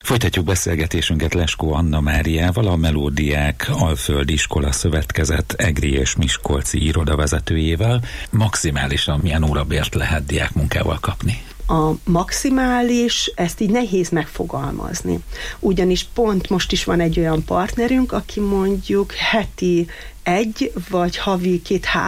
Folytatjuk beszélgetésünket Leskó Anna Máriával, a Melódiák Alföldi Iskola Szövetkezet egri és miskolci irodavezetőjével. Maximálisan milyen órabért lehet diákmunkával kapni? A maximális, ezt így nehéz megfogalmazni. Ugyanis pont most is van egy olyan partnerünk, aki mondjuk heti 1 vagy havi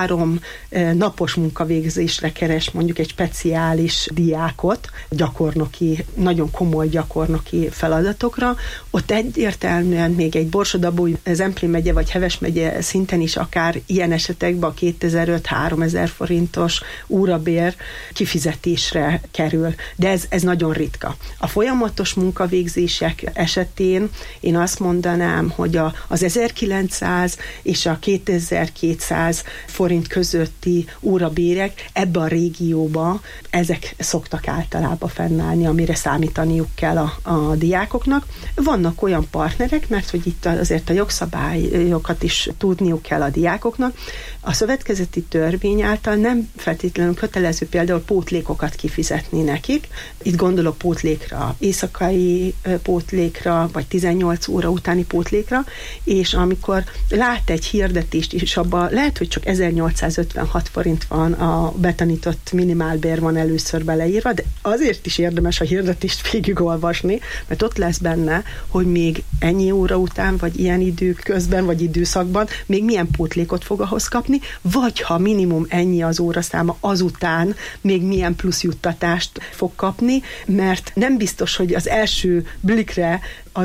2-3 napos munkavégzésre keres mondjuk egy speciális diákot, gyakornoki, nagyon komoly gyakornoki feladatokra. Ott egyértelműen még egy Borsod-Abaúj, Zemplén megye vagy Heves megye szinten is akár ilyen esetekben a 2500-3000 forintos órabér kifizetésre kerül. De ez nagyon ritka. A folyamatos munkavégzések esetén én azt mondanám, hogy az 1900 és a 2200 forint közötti órabérek ebbe a régióba, ezek szoktak általában fennállni, amire számítaniuk kell a diákoknak. Vannak olyan partnerek, mert hogy itt azért a jogszabályokat is tudniuk kell a diákoknak. A szövetkezeti törvény által nem feltétlenül kötelező például pótlékokat kifizetni nekik. Itt gondolok pótlékra, éjszakai pótlékra, vagy 18 óra utáni pótlékra, és amikor lát egy hirdetést, és abban lehet, hogy csak 1856 forint van, a betanított minimálbér van először beleírva, de azért is érdemes a hirdetést végigolvasni, mert ott lesz benne, hogy még ennyi óra után, vagy ilyen idők közben, vagy időszakban még milyen pótlékot fog ahhoz kapni, vagy ha minimum ennyi az óraszáma, azután még milyen plusz juttatást fog kapni, mert nem biztos, hogy az első blikre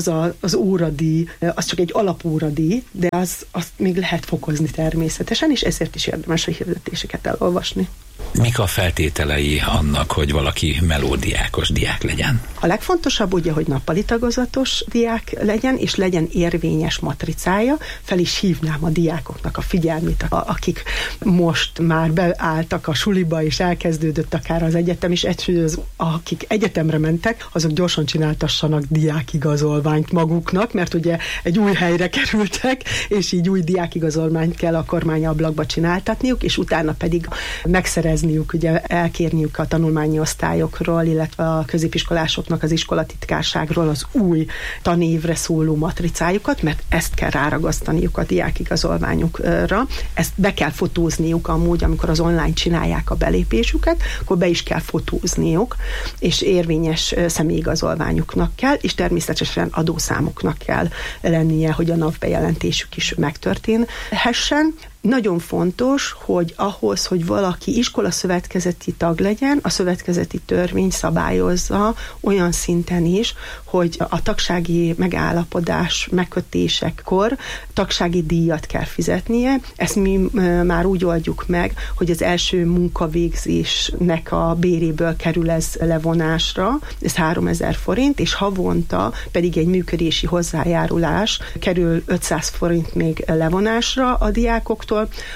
az óradíj, az csak egy alapóradíj, de azt még lehet fokozni természetesen, és ezért is érdemes a hirdetéseket elolvasni. Mik a feltételei annak, hogy valaki melódiákos diák legyen? A legfontosabb ugye, hogy nappali tagozatos diák legyen, és legyen érvényes matricája. Fel is hívnám a diákoknak a figyelmét, akik most már beálltak a suliba, és elkezdődött akár az egyetem, és akik egyetemre mentek, azok gyorsan csináltassanak diákigazolványt maguknak, mert ugye egy új helyre kerültek, és így új diákigazolványt kell a kormányablakba csináltatniuk, és utána pedig megszerezniük, ugye elkérniük a tanulmányi osztályokról, illetve a középiskolásoknak az iskolatitkárságról az új tanévre szóló matricájukat, mert ezt kell ráragasztaniuk a diákigazolványukra. Ezt be kell fotózniuk amúgy, amikor az online csinálják a belépésüket, akkor be is kell fotózniuk, és érvényes személyigazolványuknak kell, és természetesen adószámuknak kell lennie, hogy a NAV bejelentésük is megtörténhessen. Nagyon fontos, hogy ahhoz, hogy valaki iskolaszövetkezeti tag legyen, a szövetkezeti törvény szabályozza olyan szinten is, hogy a tagsági megállapodás megkötésekor tagsági díjat kell fizetnie. Ezt mi már úgy oldjuk meg, hogy az első munkavégzésnek a béréből kerül ez levonásra, ez 3000 forint, és havonta pedig egy működési hozzájárulás kerül 500 forint még levonásra a diákoktól,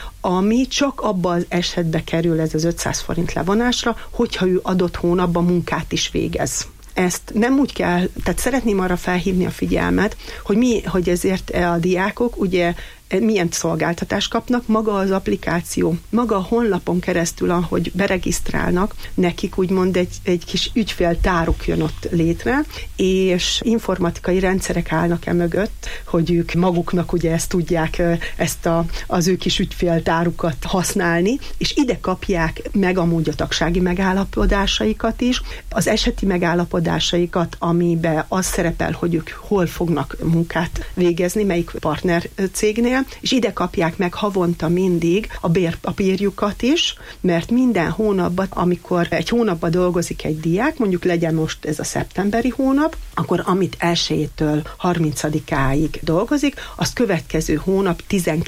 ami csak abban az esetben kerül ez az 500 forint levonásra, hogyha ő adott hónapban munkát is végez. Ezt nem úgy kell, tehát szeretném arra felhívni a figyelmet, hogy ezért a diákok ugye milyen szolgáltatást kapnak, maga az applikáció, maga a honlapon keresztül, ahogy beregisztrálnak, nekik úgymond egy kis ügyféltáruk jön ott létre, és informatikai rendszerek állnak mögött, hogy ők maguknak ugye ezt tudják, ezt az ő kis ügyféltárukat használni, és ide kapják meg amúgy a tagsági megállapodásaikat is, az eseti megállapodásaikat, amiben az szerepel, hogy ők hol fognak munkát végezni, melyik partner cégnél, és ide kapják meg havonta mindig a bérpapírjukat is, mert minden hónapban, amikor egy hónapban dolgozik egy diák, mondjuk legyen most ez a szeptemberi hónap, akkor amit 1-től 30-áig dolgozik, azt következő hónap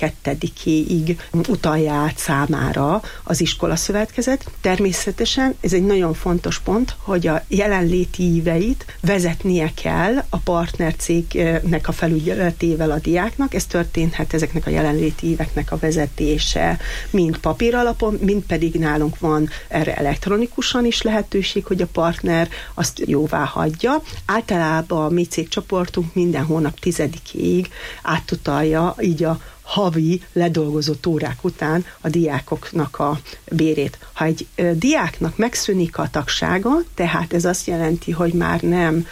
12-éig utalja át számára az iskolaszövetkezet. Természetesen ez egy nagyon fontos pont, hogy a jelenléti éveit vezetnie kell a partnercégnek a felügyeletével a diáknak. Ez történhet ezeknek a jelenléti éveknek a vezetése mind papír alapon, mind pedig nálunk van erre elektronikusan is lehetőség, hogy a partner azt jóvá hagyja. Általában a mi cégcsoportunk minden hónap 10-ig átutalja így a havi ledolgozott órák után a diákoknak a bérét. Ha egy diáknak megszűnik a tagsága, tehát ez azt jelenti, hogy már nem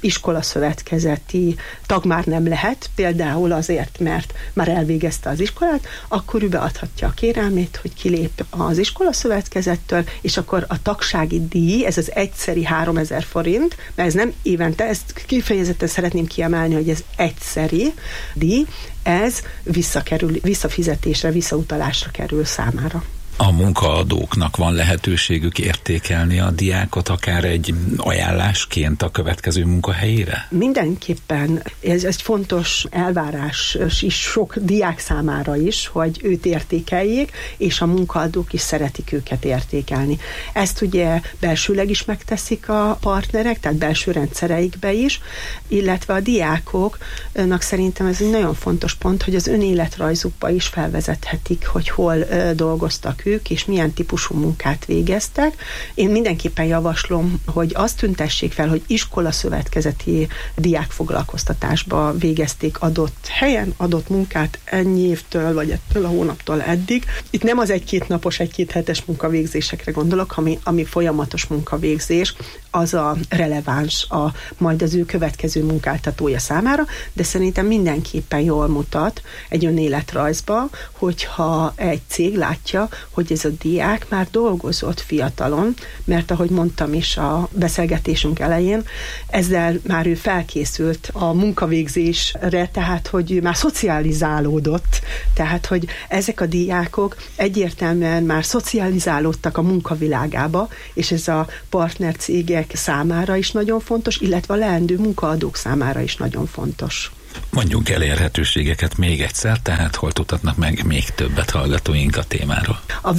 iskolaszövetkezeti tag már nem lehet, például azért, mert már elvégezte az iskolát, akkor ő beadhatja a kérelmét, hogy kilép az iskolaszövetkezettől, és akkor a tagsági díj, ez az egyszeri 3000 forint, mert ez nem évente, ezt kifejezetten szeretném kiemelni, hogy ez egyszeri díj, ez visszafizetésre, visszautalásra kerül számára. A munkaadóknak van lehetőségük értékelni a diákot akár egy ajánlásként a következő munkahelyére? Mindenképpen ez egy fontos elvárás is sok diák számára is, hogy őt értékeljék, és a munkaadók is szeretik őket értékelni. Ezt ugye belsőleg is megteszik a partnerek, tehát belső rendszereikbe is, illetve a diákoknak szerintem ez egy nagyon fontos pont, hogy az önéletrajzukba is felvezethetik, hogy hol dolgoztak ők, és milyen típusú munkát végeztek. Én mindenképpen javaslom, hogy azt tüntessék fel, hogy iskolaszövetkezeti diákfoglalkoztatásba végezték adott helyen, adott munkát ennyi évtől, vagy ettől a hónaptól eddig. Itt nem az egy-két napos, egy-két hetes munkavégzésekre gondolok, ami folyamatos munkavégzés, az a releváns majd az ő következő munkáltatója számára, de szerintem mindenképpen jól mutat egy önéletrajzba, hogyha egy cég látja, hogy ez a diák már dolgozott fiatalon, mert ahogy mondtam is a beszélgetésünk elején, ezzel már ő felkészült a munkavégzésre, tehát hogy ő már szocializálódott, tehát hogy ezek a diákok egyértelműen már szocializálódtak a munkavilágába, és ez a partnercégek számára is nagyon fontos, illetve a leendő munkaadók számára is nagyon fontos. Mondjunk elérhetőségeket még egyszer, tehát hol tudhatnak meg még többet hallgatóink a témáról? A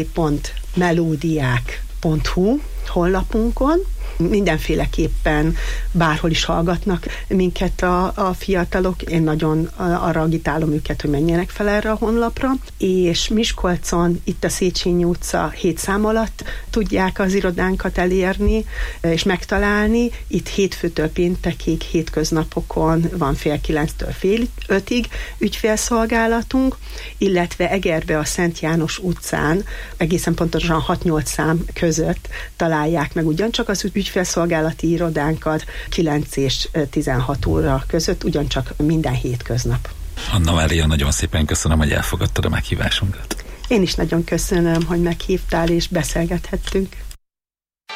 www.melodiák.hu honlapunkon mindenféleképpen bárhol is hallgatnak minket a fiatalok. Én nagyon arra agitálom őket, hogy menjenek fel erre a honlapra, és Miskolcon, itt a Széchenyi utca 7 szám alatt tudják az irodánkat elérni és megtalálni. Itt hétfőtől péntekig, hétköznapokon van 8:30-től 5:30 ügyfélszolgálatunk, illetve Egerbe a Szent János utcán, egészen pontosan 6-8 szám között találják meg ugyancsak az ügyfélszolgálati irodánkat 9 és 16 óra között, ugyancsak minden hétköznap. Anna Mária, nagyon szépen köszönöm, hogy elfogadtad a meghívásunkat. Én is nagyon köszönöm, hogy meghívtál és beszélgethettünk.